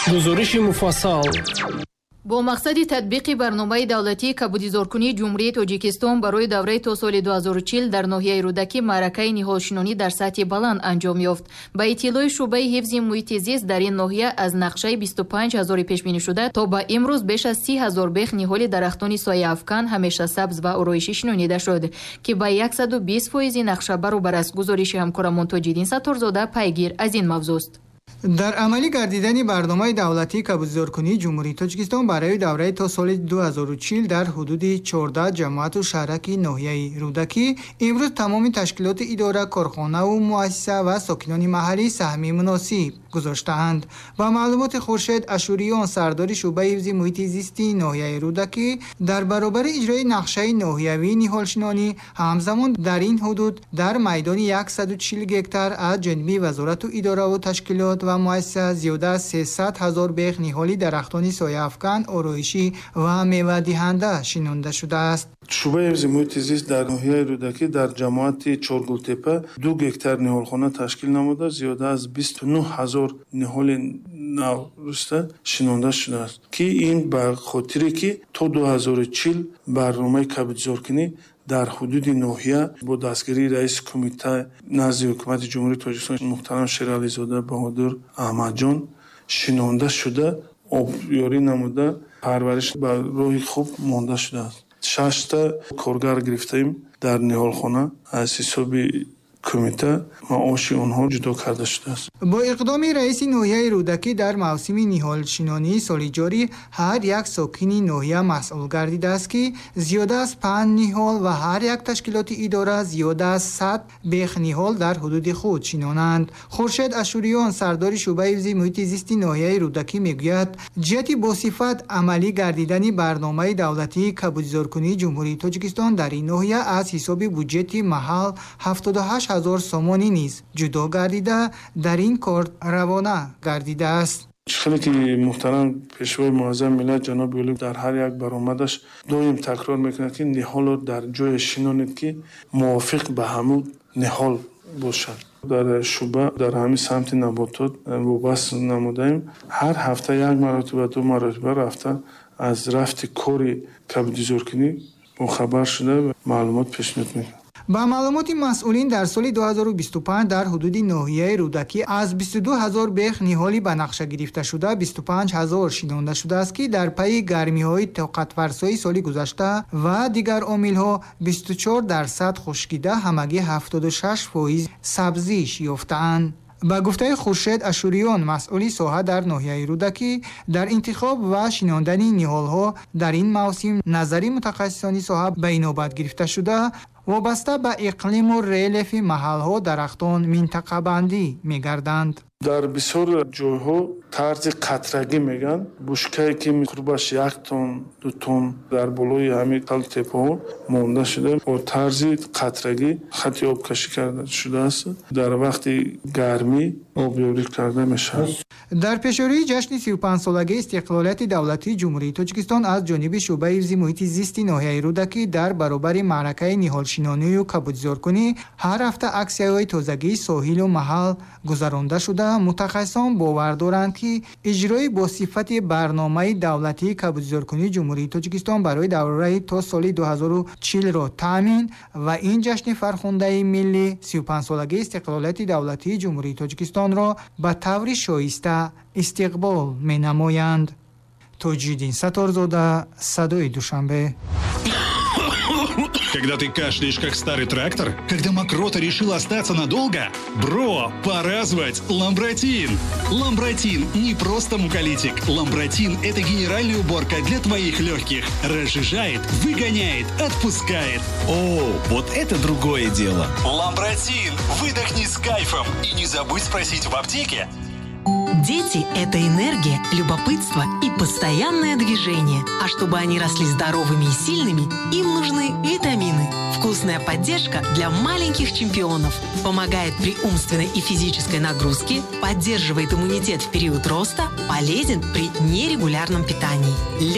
гузориши муфассал. бо мақсади татбиқи барномаи давлатии кабудизоркунии ҷумҳурии Тоҷикистон барои давраи то соли 2040 дар ноҳияи рӯдакӣ маъракаи ниҳолшинонӣ дар сатҳи баланд анҷом ёфт. Ба иттилои шуъбаи ҳифзи муҳити зист дар ин ноҳия аз нақшаи 25 000 пешбинишуда то ба имрӯз беш аз 30 000 бех ниҳоли дарахтони сояафкан, ҳамешасабз ва ороишӣ шинонида шуд, ки ба 120% нақша баробар аст. гузориши ҳамкорамон Тоҷиддин Сатторзода пайгир аз ин мавзӯст. дар амалӣ гардидани барномаи давлатии кабудизоркунии ҷумҳурии Тоҷикистон барои давраи то соли 2040 дар ҳудуди 14 ҷамоату шаҳраки ноҳияи рӯдакӣ имрӯз тамоми ташкилоти идора, корхонаву муассиса ва сокинони маҳаллӣ саҳми муносиб гузоштаанд. ба маълумоти Хуршед Ашуриён, сардори шуъбаи ҳифзи муҳити зисти ноҳияи рӯдакӣ, дар баробари иҷрои нақшаи ноҳиявии ниҳолшинонӣ ҳамзамон дар ин ҳудуд дар майдони 140 гектар аз ҷониби вазорату идораву ташкилот ва муассиса зиёда аз 300 000 бех ниҳоли дарахтони сояафкан, ороишӣ ва мевадиҳанда шинонда шудааст. шуъбаи ҳифзи муҳити зист дар ноҳияи рӯдакӣ дар ҷамоати Чоргултепа 2 гектар ниҳолхона ташкил намуда зиёда аз 29 000 ниҳоли навруста шинонда шудааст, ки ин ба хотире ки то 2040 барномаи кабудизоркунӣ дар ҳудуди ноҳия бо дастгирии раиси кумита назди ҳукумати ҷумҳурии Тоҷикистон муҳтарам Шерализода Баҳодур Аҳмадҷон шинонда шуда, обёрӣ намуда, парвариш ба роҳи хуб монда шудааст. 6 та коргар гирифтаем дар ниҳолхона аз ҳисоби кумита маоши онҳо ҷудо карда шудааст. бо иқдоми раиси ноҳияи рӯдакӣ дар мавсими ниҳолшинонии соли ҷорӣ ҳар як сокини ноҳия масъул гардидааст, ки зиёда аз 5 ниҳол ва ҳар як ташкилоти идора зиёда аз 100 бех ниҳол дар ҳудуди худ шинонанд. Хуршед Ашуриён, сардори шуъбаи ҳифзи муҳити зисти ноҳияи рӯдакӣ мегӯяд, ҷиҳати босифат амалӣ гардидани барномаи давлатии кабудизоркунии ҷумҳурии Тоҷикистон дар ин ноҳия аз ҳисоби буҷети маҳал 78 000 сомонӣ низ ҷудо гардида дар ин кор равона гардидааст. хеле ки муҳтарам пешвои муаззам миллат ҷаноби Олӣ дар ҳар як баромадаш доим такрор мекунад, ки ниҳолро дар ҷое шинонед, ки мувофиқ ба ҳамун ниҳол бошад. дар шуъба дар ҳамин самти наботот вобаста намудаем. ҳар ҳафта 1 маротиба 2 маротиба рафта аз рафти кори кабудизоркунӣ бохабар шуда маълумот пешниҳод мекунад. ба маълумоти масъулин дар соли 2025 дар ҳудуди ноҳияи рӯдакӣ аз 22 000 бех ниҳоли ба нақша гирифта шуда 25 000 шинонда шудааст, ки дар пайи гармиҳои тоқатфарсои соли гузашта ва дигар омилҳо 24% хушкида ҳамагӣ 76% сабзиш ёфтаанд. ба гуфтаи Хуршед Ашуриён, масъули соҳа дар ноҳияи рӯдакӣ, дар интихоб ва шинондани ниҳолҳо дар ин мавсим назари мутахассисони соҳа ба инобат гирифта шуда, вобаста ба иқлиму релефи маҳалҳо дарахтон минтақабандӣ мегарданд. дар бисёр ҷойҳо тарзи қатрагӣ меган, бушкае ки қурбаш 1 тонн 2 тонн дар болои ҳамин тепаҳо монда шуда бо тарзи қатрагӣ хати обкашӣ карда шудааст. дар вақти гармӣ обёрӣ карда мешавад. дар пешёрии ҷашни 35-солагии истиқлолияти давлатии ҷумҳурии Тоҷикистон аз ҷониби шуъбаи ҳифзи муҳити зисти ноҳияи рӯдакӣ дар баробари маъракаи ниҳолшинонию кабудизоркунӣ ҳар ҳафта аксияҳои тозагии соҳилу маҳал гузаронда шуда, мутахассисон бовар доранд, ки иҷрои босифати барномаи давлатии кабудизоркунии ҷумҳурии Тоҷикистон барои давраи то соли 2040-ро таъмин ва ин ҷашни фархундаи миллӣ 35-солагии истиқлолияти давлатии ҷумҳурии Тоҷикистонро ба таври шоиста истиқбол менамоянд. Тоҷиддин Сатторзода, Садои Душанбе. Когда ты кашляешь, как старый трактор? Когда мокрота решила остаться надолго? Бро, пора звать Ламбротин! Ламбротин не просто муколитик. Ламбротин – это генеральная уборка для твоих легких. Разжижает, выгоняет, отпускает. О, вот это другое дело. Ламбротин! Выдохни с кайфом! И не забудь спросить в аптеке. Дети – это энергия, любопытство и постоянное движение. А чтобы они росли здоровыми и сильными, им нужны витамины. Вкусная поддержка для маленьких чемпионов. Помогает при умственной и физической нагрузке, поддерживает иммунитет в период роста, полезен при нерегулярном питании.